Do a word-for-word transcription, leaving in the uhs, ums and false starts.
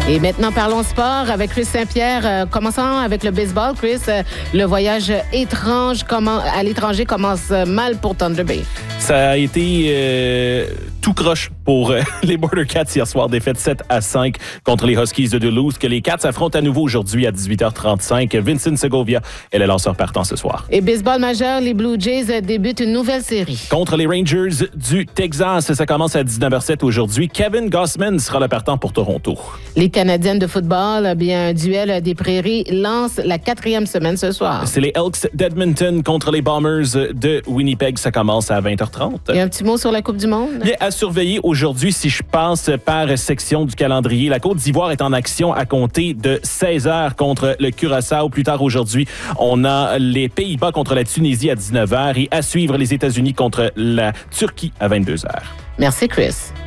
Et maintenant, parlons sport avec Chris Saint-Pierre. Euh, commençons avec le baseball. Chris, euh, le voyage étrange comment, à l'étranger commence mal pour Thunder Bay. Ça a été euh, tout croche pour euh, les Border Cats hier soir. Défaite sept à cinq contre les Huskies de Duluth, que les Cats affrontent à nouveau aujourd'hui à dix-huit heures trente-cinq. Vincent Segovia est le lanceur partant ce soir. Et baseball majeur, les Blue Jays débutent une nouvelle série. Contre les Rangers du Texas, ça commence à dix-neuf heures sept aujourd'hui. Kevin Gausman sera le partant pour Toronto. Les Canadiennes de football, bien un duel des Prairies lance la quatrième semaine ce soir. C'est les Elks d'Edmonton contre les Bombers de Winnipeg. Ça commence à vingt heures trente. Et un petit mot sur la Coupe du monde? Bien, à surveiller aujourd'hui, si je passe par section du calendrier. La Côte d'Ivoire est en action à compter de seize heures contre le Curaçao. Plus tard aujourd'hui, on a les Pays-Bas contre la Tunisie à dix-neuf heures et à suivre les États-Unis contre la Turquie à vingt-deux heures. Merci, Chris.